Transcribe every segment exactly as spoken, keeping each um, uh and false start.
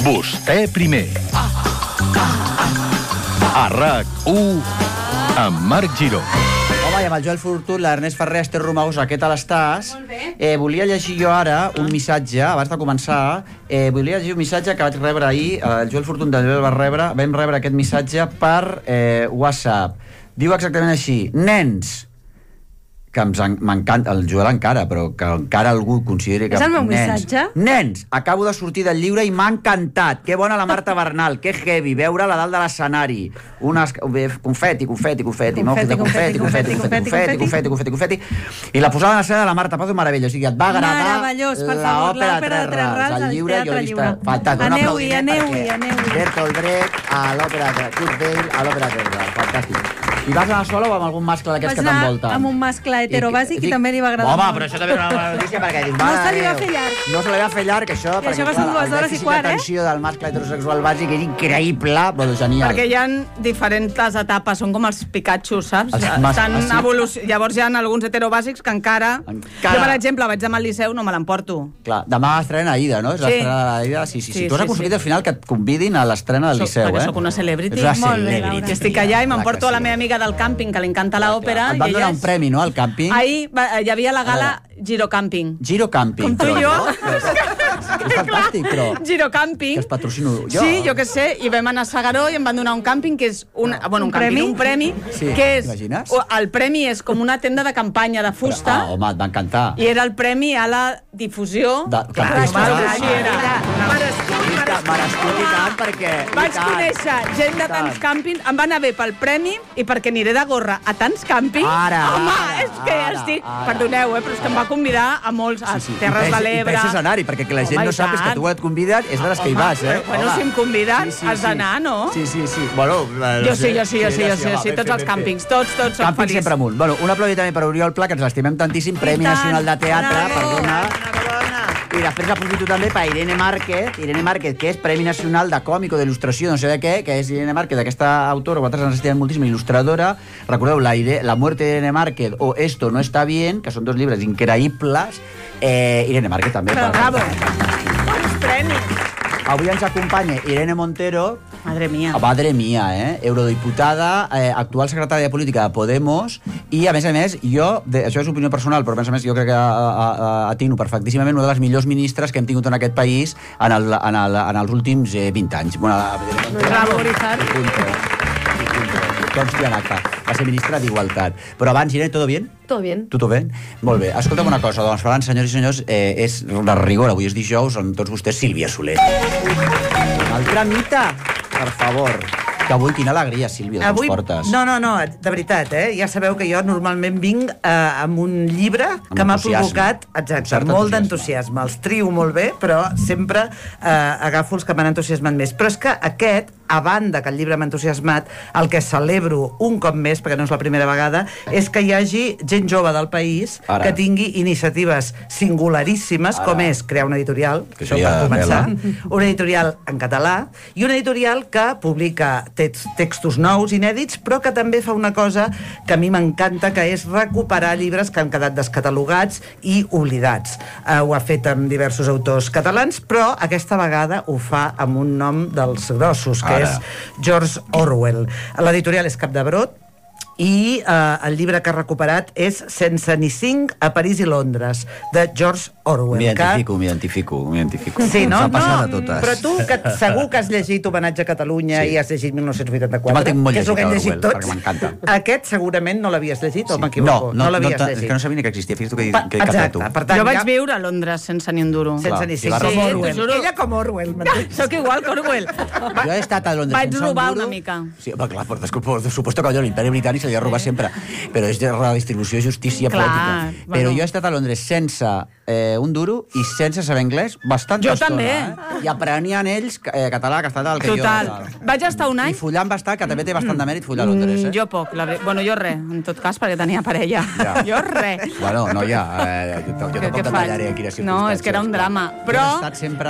Vostè primer. A RAC u amb Marc Giró. Home, i amb el Joel Fortut, l'Ernest Ferrer, Esther Romagosa, què tal estàs? Molt bé. Eh, volia llegir jo ara un missatge, abans de començar, eh, volia llegir un missatge que vaig rebre ahir, eh, el Joel Fortut també el va rebre, vam rebre aquest missatge per eh, WhatsApp. Diu exactament així: nens, que m'encanta, el Joel encara, però que encara algú consideri que... És el meu nens, missatge? Nens, acabo de sortir del llibre i m'ha encantat. Que bona la Marta Bernal, que heavy, veure-la dalt de l'escenari. Unes... confeti, confeti, confeti, confeti, confeti, confeti, confeti, confeti, confeti, confeti, i la posada en escena de la Marta Paz Maravilla. O sigui, et va agradar meravellós, per favor, l'òpera de Tres Rals al Teatre Lliure. Fantàstic. Aneu-hi, aneu-hi, aneu-hi. Bertolt Brecht a l'òpera de Kurt Weill a l'òpera de Tres Rals. Fantàstic. I vas anar sola o amb algun mascle d'aquests que t'envolten? Vaig anar amb un mascle heterobàsic i, i també li va agradar Home, molt. però això també és una bona notícia perquè dic, No se li va fer llarg. No se li va fer llarg, això, I això que són dues hores i quart, eh? El dèficit d'atenció del mascle heterosexual bàsic és increïble, però genial. Perquè hi ha diferents etapes, són com els Pikachu, saps? Els mas- Estan els- evoluci... Llavors hi ha alguns heterobàsics que encara... Encara. Jo, per exemple, vaig anar al Liceu, no me l'emporto. Clar, demà estrena Aida, no? És Sí. l'estrena de l'Aida. Sí, sí, sí. Sí, Tu has sí, aconseguit sí. al final que et convidin a l'estrena del Soc- Liceu, perquè eh? sóc una celebrity. Ets una Molt bé, celebrity. Laura. Estic allà i Clar m'emporto que a la sí. meva amiga del càmping, que li encanta l'òpera. Et van i donar ella un és- premi, no, al càmping? Ahir va- hi havia la gala Giro Camping. Giro Camping. Com tu i però, jo. no? És fantàstic, però... Giro Camping. Que els patrocino jo. Sí, jo què sé, i vam anar a S'Agaró i em van donar un càmping que és un, bueno, un, Un càmping, premi? un premi, Sí, que és... t'imagines? o- El premi és com una tenda de campanya de fusta, Ah, home, et va encantar. i era el premi a la difusió... De- clar, Clar, clar, clar, clar. així era. Merescut, I tant, merescut i tant, perquè... i Vaig tant. conèixer gent de I tants tant. càmpings, em va anar bé pel premi i perquè aniré de gorra a tants càmpings. Ara, Home, ara, és que ara, estic... ara. Perdoneu, eh, però és que em va convidar a molts, a Sí, sí. Terres I de pes- l'Ebre... I pes escenari, perquè que la gent Home, no i sap és que tant. tu et conviden, és de les que hi vas, eh? Bueno, Home. si em conviden, has d'anar, no? Sí, sí, sí. Bueno, eh, no Jo sí, sé. jo sí, jo sí, jo sí, jo sí, home, tots ben els fet, ben càmpings, fet. tots, tots som Càmping feliços. sempre amunt. Bueno, un aplaudiment també per Oriol Pla, que ens l'estimem tantíssim, Premi tant. Nacional de Teatre, Bravo. perdona. I després aprofito també per Irene Márquez, Irene Márquez, que és Premi Nacional de Còmic o d'Il·lustració, no sé de què, que és Irene Márquez, aquesta autora, vosaltres ens estimem moltíssim, il·lustradora. Recordeu, la, Ire, la muerte de Irene Márquez o Esto no está bien, que són dos llibres increïbles. Eh, Irene Márquez també. Per... Bravo. Bons premis. Avui ens acompanya Irene Montero, Madre mía. madre mía, eh? Eurodiputada, eh, actual secretària de Política de Podemos, i a més a més, jo, de, això és opinió personal, però a més a més jo crec que a, a, a, atino perfectíssimament una de les millors ministres que hem tingut en aquest país en, el, en, el, en els últims eh, vint anys. Bueno, la, Bravo, Rizar. Com si anava, va ser ministra d'Igualtat. Però abans, Irene, ¿todo bien? Todo bien. Tutto bé? Molt bé. Escolta'm una cosa, doncs, parlant, senyors i senyors, eh, és de rigor, avui és dijous, amb tots vostès, Sílvia Soler. Altra mita, per favor. Que avui, quina alegria, Sílvia, que Avui, ens portes. no, no, no, de veritat, eh? Ja sabeu que jo normalment vinc eh, amb un llibre que m'ha entusiasme. provocat, Un exacte, cert molt entusiasme. d'entusiasme. Els trio molt bé, però sempre eh, agafo els que m'han entusiasmat més. Però és que aquest, a banda que el llibre m'ha entusiasmat, el que celebro un cop més, perquè no és la primera vegada, és que hi hagi gent jove del país Ara. que tingui iniciatives singularíssimes, Ara. com és crear una editorial, Que això seria per començar, Mela. una editorial en català, i una editorial que publica text, textos nous, inèdits, però que també fa una cosa que a mi m'encanta, que és recuperar llibres que han quedat descatalogats i oblidats. Uh, ho ha fet amb diversos autors catalans, però aquesta vegada ho fa amb un nom dels grossos, que Ara. és George Orwell. L'editorial és Capdebrot, i eh, el llibre que ha recuperat és Sense ni cinc a París i Londres, de George Orwell. M'identifico, m'identifico, m'identifico. Sí, no? S'ha passat no, a totes. Però tu, que segur que has llegit Homenatge a Catalunya Sí. i has llegit mil nou-cents vuitanta-quatre, Jo me'l tinc molt que és el que hem llegit, llegit Orwell, tots. perquè m'encanta. Aquest segurament no l'havies llegit, o Sí. m'equivoco? No, no, l'havies no, llegit. és que no sabia ni que existia. Fixa't que, Pa- que, que Exacte, tu. per tant, Jo vaig ja- viure a Londres sense ni un duro. sense Clar, ni i cinc, va com repetir. Orwell. Sí, t'ho juro. Ella com Orwell, mateix. Sóc igual que Orwell. Jo he estat a Londres Vaig sense un robar duro. una mica. Sí, home, clar, por, por, por supuesto que allò l'imperi britànic se li ha robat sempre, però és de redistribució i justícia Clar, política. bueno. Però jo he estat a Londres sense eh, un duro i sense saber anglès bastanta Jo estona. també. Eh? I aprenien ells eh, català, que està tal que Total. jo. Vaig estar un any... I follant bastant, que també té bastant de mèrit follar a Londres, eh? Mm, Jo poc, la... ve- bueno, jo res, en tot cas, perquè tenia parella. Ja. Jo res. Bueno, no, ja. Eh, jo, jo Què- tampoc què detallaré faig? en quines No, és que era un circumstàncies. drama, Jo però- he estat sempre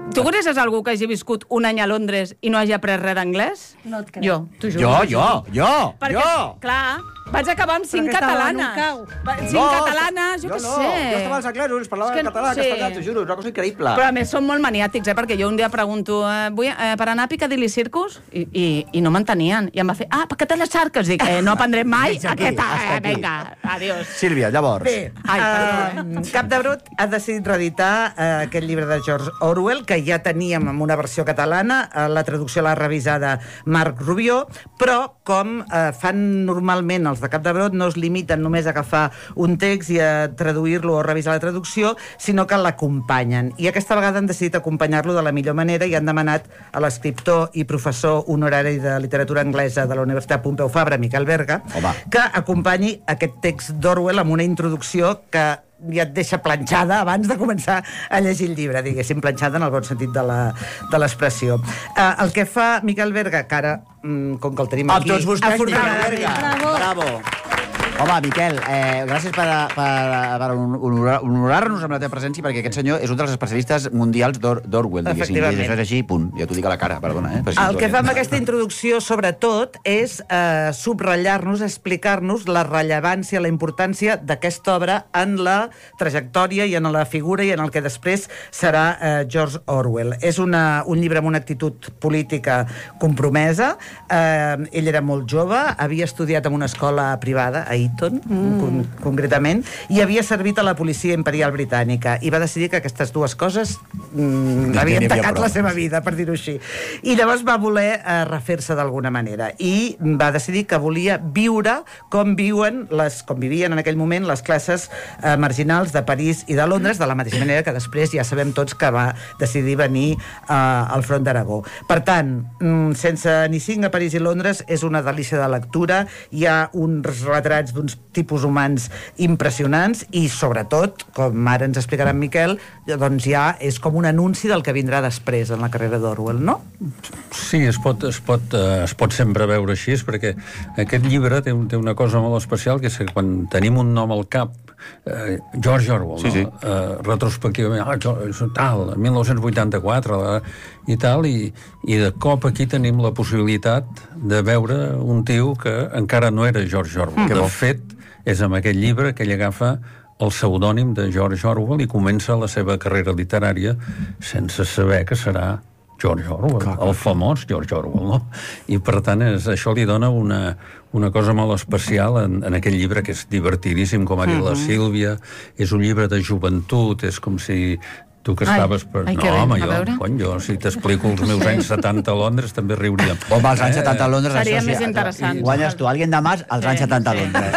Tu coneixes algú que hagi viscut un any a Londres i no hagi après res d'anglès? No et crec. Jo, t'ho juro. Jo, jo, jo, Perquè, jo! clar, vaig acabar amb cinc que estava en un catalanes. cau. Va- Cinc catalanes, jo, jo què no. sé. Jo estava als anglesos, parlava És que en no- català, sí. castellà, t'ho juro, és una cosa increïble. Però a més són molt maniàtics, eh? Perquè jo un dia pregunto eh, vull, eh, per anar a Piccadilly Circus i, i, i no m'entenien. I em va fer, ah, per què te les xarques? Dic, eh, no aprendrem mai Fins aquí, aquesta... hasta Eh, aquí. vinga, adiós. Sílvia, llavors. Bé, Ai, uh, Cap de Brot ha decidit reeditar uh, aquest llibre de George Orwell, que ja teníem en una versió catalana, uh, la traducció l'ha revisada Marc Rubió, però com uh, fan normalment els de Cap de Brot, no es limiten només a agafar un text i a traduir-lo o revisar la traducció, sinó que l'acompanyen. I aquesta vegada han decidit acompanyar-lo de la millor manera i han demanat a l'escriptor i professor honorari de literatura anglesa de la Universitat Pompeu Fabra, Miquel Berga, Home. que acompanyi aquest text d'Orwell amb una introducció que ja et deixa planxada abans de començar a llegir el llibre, diguéssim, planxada en el bon sentit de la- de l'expressió. Uh, el que fa Miquel Berga, que ara, mm, com que el tenim Amb aquí... tots vostès, Miquel afortunadament- Berga. Bravo. Bravo. Home, Miquel, eh, gràcies per, per, per honorar- honorar-nos amb la teva presència, perquè aquest senyor és un dels especialistes mundials d'Or- d'Orwell, diguéssim. I Efectivament. això és així, punt. Ja t'ho dic a la cara, perdona. Eh? El que fa amb aquesta introducció, sobretot, és eh, subratllar-nos, explicar-nos la rellevància, la importància d'aquesta obra en la trajectòria i en la figura i en el que després serà eh, George Orwell. És una, un llibre amb una actitud política compromesa. Eh, ell era molt jove, havia estudiat en una escola privada, a Eton, mm. con concretament, i havia servit a la policia imperial britànica, i va decidir que aquestes dues coses mm, N'hi havien havia tacat prou. la seva vida, per dir-ho així. I llavors va voler eh, refer-se d'alguna manera i va decidir que volia viure com viuen les, com vivien en aquell moment les classes eh, marginals de París i de Londres, de la mateixa manera que després ja sabem tots que va decidir venir eh, al front d'Aragó. Per tant, mm, sense ni cinc a París i Londres, és una delícia de lectura, hi ha uns retrats d'uns tipus humans impressionants i, sobretot, com ara ens explicarà en Miquel, doncs ja és com un anunci del que vindrà després en la carrera d'Orwell, no? Sí, es pot, es, pot, eh, es pot sempre veure així, perquè aquest llibre té, un- té una cosa molt especial, que és que quan tenim un nom al cap, eh, George Orwell, Sí, sí. no? Eh, retrospectivament, ah, George, tal, nou-cents vuitanta-quatre, la, i tal, i, i de cop aquí tenim la possibilitat de veure un tio que encara no era George Orwell. Que De bo. fet, és amb aquest llibre que ell agafa el pseudònim de George Orwell i comença la seva carrera literària sense saber que serà George Orwell, clar, clar. El famós George Orwell, no? I per tant és, això li dona una, una cosa molt especial en, en aquell llibre, que és divertidíssim, com ha dit la Sílvia, és un llibre de joventut, és com si tu que Ai, estaves per... ai, no, que bé, home, a jo, veure. cony, jo, si t'explico els meus anys setanta a Londres, també riuríem. Home, als anys setanta a Londres... Seria això sí, més interessant. Guanyes tu, alguien de mas, als anys Sí, setanta a sí. Londres.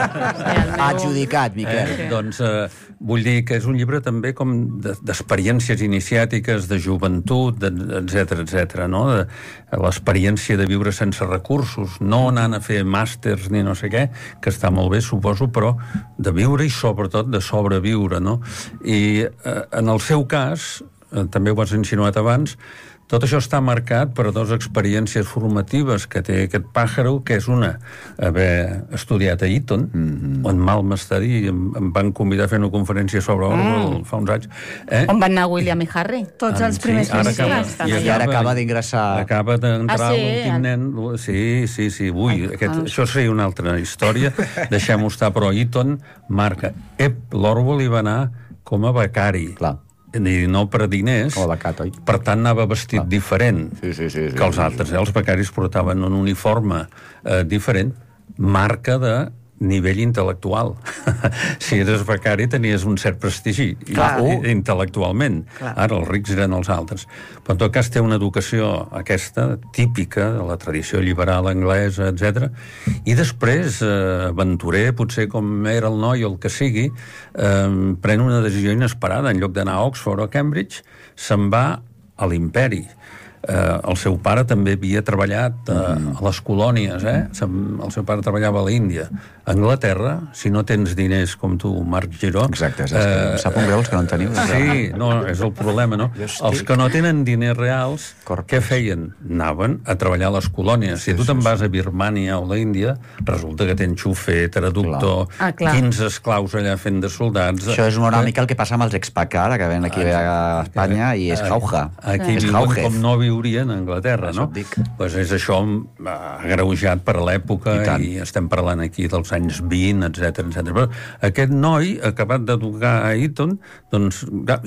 el meu- Adjudicat, Miquel. Eh, doncs eh, vull dir que és un llibre també com de- d'experiències iniciàtiques, de joventut, etc etc. no? De, l'experiència de viure sense recursos, no anant a fer màsters ni no sé què, que està molt bé, suposo, però de viure i sobretot de sobreviure, no? I eh, en el seu cas, eh, també ho has insinuat abans, tot això està marcat per dues experiències formatives que té aquest pàjaro, que és una, haver estudiat a Eton, mm-hmm. on mal m'està dir, em, em van convidar a fer una conferència sobre Orwell mm. fa uns anys. Eh? On van anar William i Harry? Tots els primers ara acaba, ministres. I ara acaba d'ingressar. Acaba d'entrar Ah, sí? l'últim nen. Sí, sí, sí. Ui, aquest, això seria una altra història. Deixem-ho estar, però Eton marca. Ep, l'Orwell hi va anar com a becari. Clar. I no per diners. Com a becat, oi? Per tant, anava vestit Clar. diferent Sí, sí, sí, sí, que els sí, sí. altres. Eh? Els becaris portaven un uniforme eh, diferent, marca de nivell intel·lectual. Si eres becari tenies un cert prestigi Clar. i, i, intel·lectualment. Clar. Ara els rics eren els altres. Però en tot cas té una educació aquesta, típica de la tradició liberal anglesa, etcètera. I després, eh, aventurer, potser com era el noi o el que sigui, eh, pren una decisió inesperada. En lloc d'anar a Oxford o a Cambridge, se'n va a l'imperi. Eh, el seu pare també havia treballat eh, a les colònies, eh? El seu pare treballava a l'Índia. A Anglaterra, si no tens diners com tu, Marc Giró... Exacte, és que eh, sap un greu els que no en teniu. Sí, no, és el problema, no? Estic... Els que no tenen diners reals, Corpus. què feien? Anaven a treballar a les colònies. Si tu te'n vas a Birmània o a l'Índia, resulta que tens xofer, traductor, Ah, clar. quinze esclaus allà fent de soldats... Això és una mica el que passa amb els expac ara, que ven aquí a Espanya, i és jauja. Aquí és viuen jaujez. com no viurien a Anglaterra, Això no? et dic. Pues és això agreujat per a l'època i, i estem parlant aquí dels anys vint, etcètera, etcètera. Però aquest noi, acabat d'educar a Eton, doncs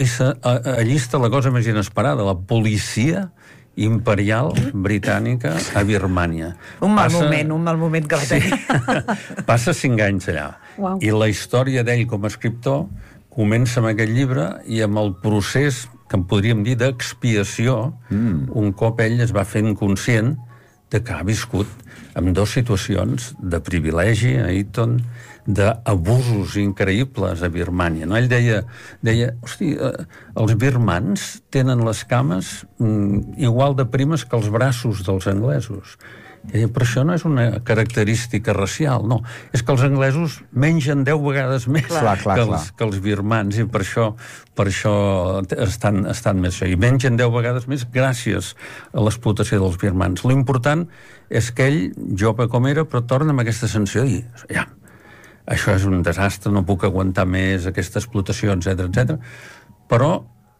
allista la cosa més inesperada, la policia imperial britànica a Birmània. Un mal Passa... moment, un mal moment que va tenir. Sí. Passa cinc anys allà. Uau. I la història d'ell com a escriptor comença amb aquest llibre i amb el procés que en podríem dir d'expiació, mm. un cop ell es va fent conscient de que ha viscut en dues situacions de privilegi a Eton, d'abusos increïbles a Birmània. No? Ell deia, deia hosti, eh, els birmans tenen les cames mm, igual de primes que els braços dels anglesos. I però això no és una característica racial, no. És que els anglesos mengen deu vegades més clar, clar, que, els, clar. que els birmans i per això, per això estan, estan més això. I mengen deu vegades més gràcies a l'explotació dels birmans. L'important és que ell, jove com era, però torna amb aquesta sensació de dir, ja, això és un desastre, no puc aguantar més aquesta explotació, etcètera, etcètera. Però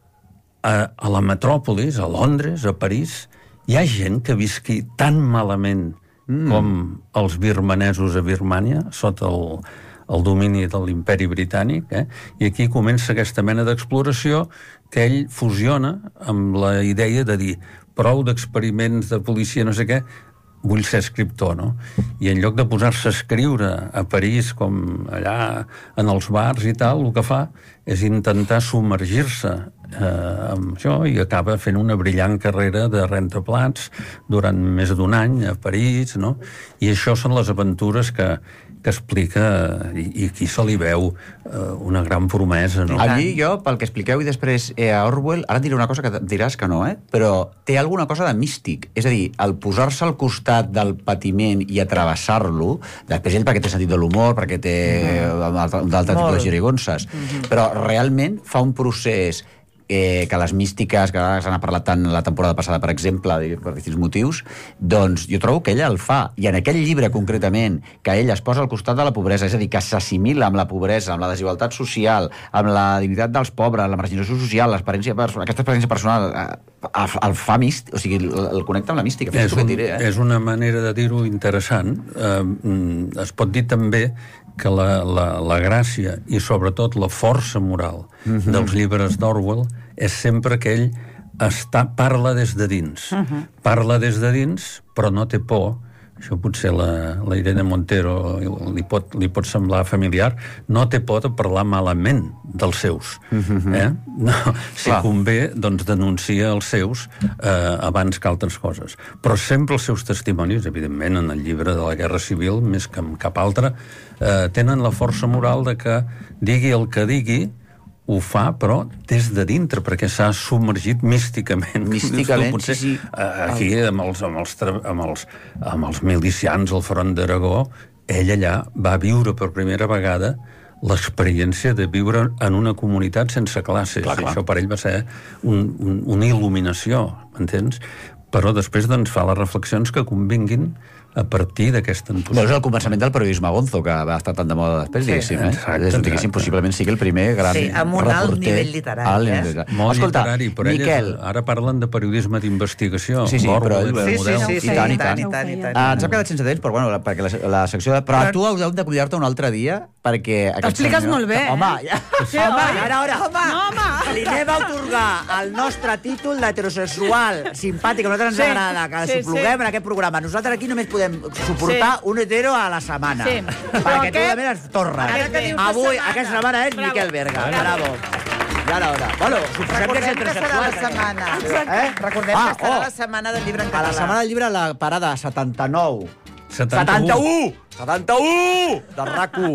a, a la metròpolis, a Londres, a París, hi ha gent que visqui tan malament mm. com els birmanesos a Birmània, sota el, el domini de l'imperi britànic, eh? I aquí comença aquesta mena d'exploració que ell fusiona amb la idea de dir prou d'experiments de policia, no sé què, vull ser escriptor, no? I en lloc de posar-se a escriure a París, com allà en els bars i tal, el que fa és intentar submergir-se eh, amb això i acaba fent una brillant carrera de rentaplats durant més d'un any a París, no? I això són les aventures que, que explica i, i aquí se li veu eh, una gran promesa, no? Allí jo, pel que expliqueu i després eh, a Orwell, ara et diré una cosa que diràs que no, eh? Però té alguna cosa de místic. És a dir, el posar-se al costat del patiment i atravessar-lo, després ell perquè té sentit de l'humor, perquè té mm-hmm. un altre tipus de girigonses, mm-hmm. però realment fa un procés eh, que les místiques, que ara s'han parlat tant la temporada passada, per exemple, per distints motius, doncs jo trobo que ella el fa. I en aquell llibre, concretament, que ell es posa al costat de la pobresa, és a dir, que s'assimila amb la pobresa, amb la desigualtat social, amb la dignitat dels pobres, la marginació social, l'experiència personal, aquesta experiència personal, el, el fa místic, o sigui, el, el connecta amb la mística. És, un, diré, eh? és una manera de dir-ho interessant. Eh, es pot dir també que la, la, la gràcia i sobretot la força moral uh-huh. dels llibres d'Orwell és sempre que ell està, parla des de dins. Uh-huh. Parla des de dins, però no té por. Això potser la, la Irene Montero li pot, li pot semblar familiar. No té por de parlar malament dels seus. Uh-huh. Eh? No, si Clar. convé, doncs denuncia els seus eh, abans que altres coses. Però sempre els seus testimonis, evidentment, en el llibre de la Guerra Civil, més que en cap altre, eh, tenen la força moral de que digui el que digui, ho fa, però des de dintre, perquè s'ha submergit místicament. Místicament, tu, potser, sí, sí. Aquí, amb els, amb, els, amb, els, amb els milicians al front d'Aragó, ell allà va viure per primera vegada l'experiència de viure en una comunitat sense classes. Clar, clar. Això per ell va ser un, un, una il·luminació, m'entens? Però després doncs, fa les reflexions que convinguin a partir d'aquest entusiasme. Bueno, és el començament del periodisme Gonzo, que va estar tan de moda després, sí, diguéssim, eh? Exacte, és, diguéssim, possiblement sigui el primer gran sí, amb un alt nivell literari. Alt eh? nivell. Molt Escolta, literari, però Miquel... ell és, ara parlen de periodisme d'investigació. Sí, sí, però ell, sí, sí, sí, i tant, i tant. i tant, i tant. Ah, ens ha quedat sense temps, però bueno, perquè la, la secció de... Però, però tu haureu de convidar-te un altre dia, perquè... T'expliques molt bé, eh? Home, ja... Sí, home, oi? ara, ara. Home. No, home. Li anem a otorgar el nostre títol d'heterosexual simpàtic, a nosaltres ens Sí, agrada, que sí, suploguem sí. en aquest programa. Nosaltres aquí només podem suportar Sí. un hetero a la setmana. Sí. Perquè Però tu aquest- també les torres. Ara que dius de Avui, setmana. aquesta setmana és Bravo. Miquel Berga. Bravo. Bravo. Ja era hora. Bueno, suposem que és Recordem que serà heterosexual. la setmana. Eh? Recordem Ah, que serà oh. la setmana del llibre en A català. la setmana del llibre, la parada setanta-nou. setanta-u. setanta-u! setanta-u! De RAC u.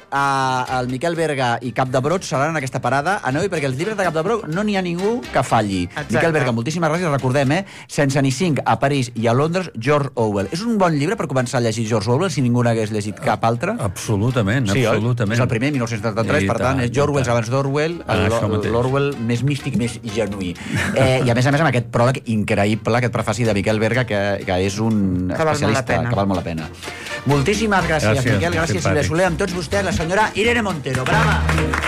uh, el Miquel Berga i Capdebrot seran en aquesta parada. Aneu-hi, perquè els llibres de Capdebrot no n'hi ha ningú que falli. Exacte. Miquel Berga, moltíssimes gràcies. Recordem, eh? Sense ni cinc, a París i a Londres, George Orwell. És un bon llibre per començar a llegir George Orwell, si ningú n'hagués llegit cap altre? Absolutament, Sí, oi? absolutament. És el primer, mil nou-cents setanta-tres, I per tant, tant, és George i Orwell tant. abans d'Orwell, Ah, això el- mateix. l'Orwell més místic, més genuí. Eh, I a més a més amb aquest pròleg increïble, aquest prefaci de Miquel Berga, que, que és un Que val molt la especialista, pena. que val molt la pena. Moltíssimes gràcies, Gràcies, Miquel, gràcies, simpàtic. Sílvia Soler, amb tots vostès, la senyora Irene Montero. Brava!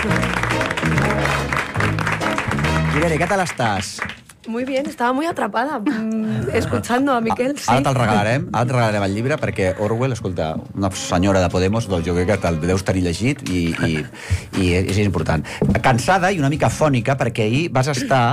Irene, què tal estàs? Muy bien, estaba muy atrapada mm, escuchando a Miquel. Sí. Ara te'l regalarem, ara te'l regalarem el llibre, perquè Orwell, escolta, una senyora de Podemos, doncs jo crec que te'l deus tenir llegit i, i, i és important. Cansada i una mica fònica, perquè ahir vas estar